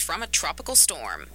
from a tropical storm.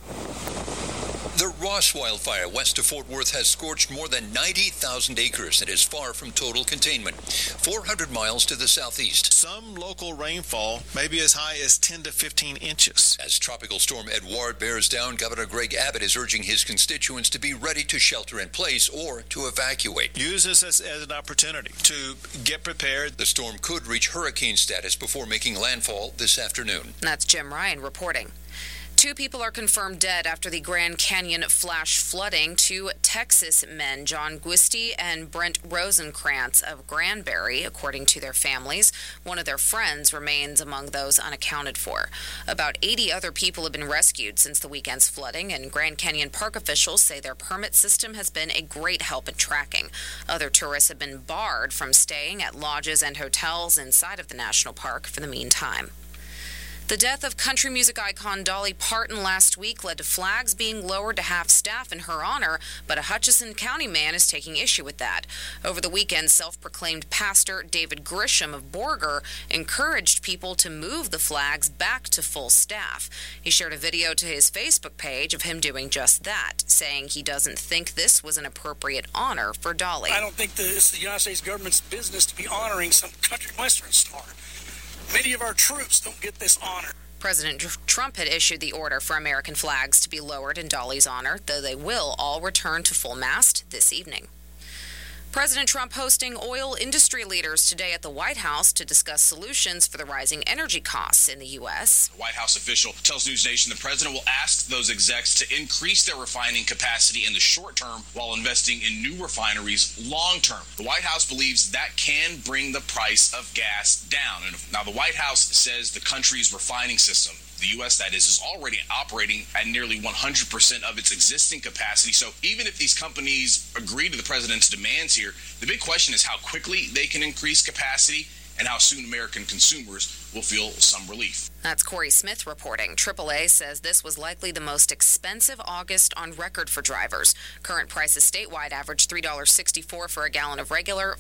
The Ross wildfire west of Fort Worth has scorched more than 90,000 acres and is far from total containment, 400 miles to the southeast. Some local rainfall may be as high as 10 to 15 inches. As Tropical Storm Edouard bears down, Governor Greg Abbott is urging his constituents to be ready to shelter in place or to evacuate. Use this as an opportunity to get prepared. The storm could reach hurricane status before making landfall this afternoon. That's Jim Ryan reporting. 2 people are confirmed dead after the Grand Canyon flash flooding. 2 Texas men, John Guisty and Brent Rosenkrantz of Granbury, according to their families. One of their friends remains among those unaccounted for. About 80 other people have been rescued since the weekend's flooding, and Grand Canyon Park officials say their permit system has been a great help in tracking. Other tourists have been barred from staying at lodges and hotels inside of the national park for the meantime. The death of country music icon Dolly Parton last week led to flags being lowered to half staff in her honor, but a Hutchinson County man is taking issue with that. Over the weekend, self-proclaimed pastor David Grisham of Borger encouraged people to move the flags back to full staff. He shared a video to his Facebook page of him doing just that, saying he doesn't think this was an appropriate honor for Dolly. I don't think it's the United States government's business to be honoring some country western star. Many of our troops don't get this honor. President Trump had issued the order for American flags to be lowered in Dolly's honor, though they will all return to full mast this evening. President Trump hosting oil industry leaders today at the White House to discuss solutions for the rising energy costs in the U.S. The White House official tells News Nation the president will ask those execs to increase their refining capacity in the short term while investing in new refineries long term. The White House believes that can bring the price of gas down. And now the White House says the country's refining system, the U.S. that is already operating at nearly 100% of its existing capacity. So even if these companies agree to the president's demands here, the big question is how quickly they can increase capacity and how soon American consumers will feel some relief. That's Corey Smith reporting. AAA says this was likely the most expensive August on record for drivers. Current prices statewide average $3.64 for a gallon of regular,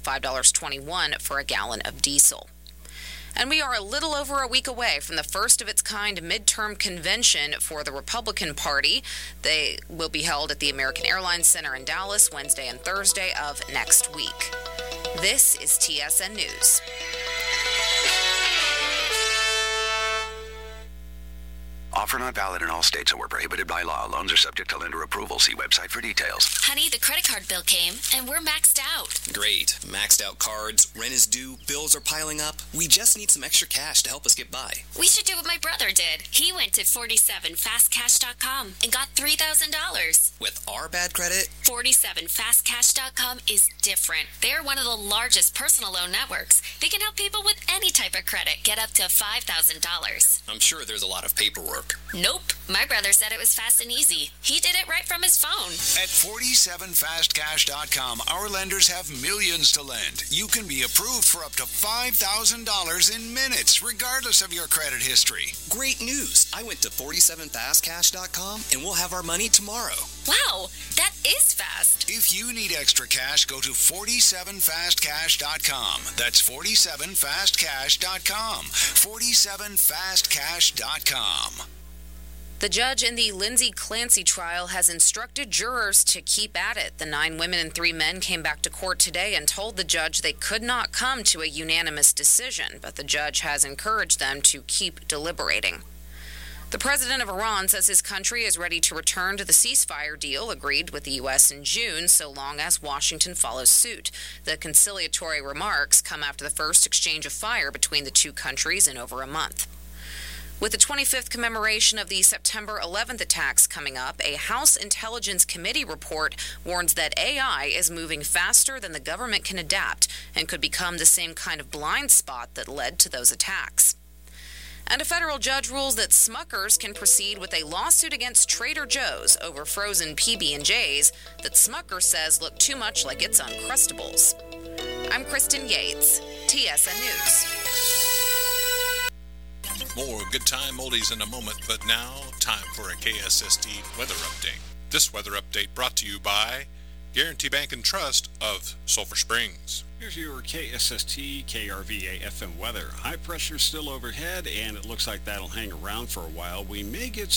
$5.21 for a gallon of diesel. And we are a little over a week away from the first of its kind midterm convention for the Republican Party. They will be held at the American Airlines Center in Dallas Wednesday and Thursday of next week. This is TSN News. Offer not valid in all states or prohibited by law. Loans are subject to lender approval. See website for details. Honey, the credit card bill came, and we're maxed out. Great. Maxed out cards, rent is due, bills are piling up. We just need some extra cash to help us get by. We should do what my brother did. He went to 47fastcash.com and got $3,000. With our bad credit? 47fastcash.com is different. They're one of the largest personal loan networks. They can help people with any type of credit get up to $5,000. I'm sure there's a lot of paperwork. Nope. My brother said it was fast and easy. He did it right from his phone. At 47fastcash.com, our lenders have millions to lend. You can be approved for up to $5,000 in minutes, regardless of your credit history. Great news. I went to 47fastcash.com and we'll have our money tomorrow. Wow, that is fast. If you need extra cash, go to 47fastcash.com. That's 47fastcash.com. 47fastcash.com. The judge in the Lindsay Clancy trial has instructed jurors to keep at it. The 9 women and 3 men came back to court today and told the judge they could not come to a unanimous decision, but the judge has encouraged them to keep deliberating. The president of Iran says his country is ready to return to the ceasefire deal agreed with the U.S. in June, so long as Washington follows suit. The conciliatory remarks come after the first exchange of fire between the two countries in over a month. With the 25th commemoration of the September 11th attacks coming up, a House Intelligence Committee report warns that AI is moving faster than the government can adapt and could become the same kind of blind spot that led to those attacks. And a federal judge rules that Smucker's can proceed with a lawsuit against Trader Joe's over frozen PB&J's that Smucker says look too much like its Uncrustables. I'm Kristen Yates, TSN News. More good time oldies in a moment, but now time for a KSST weather update. This weather update brought to you by Guarantee Bank and Trust of Sulphur Springs. Here's your KSST KRVA FM weather. High pressure still overhead, and it looks like that'll hang around for a while. We may get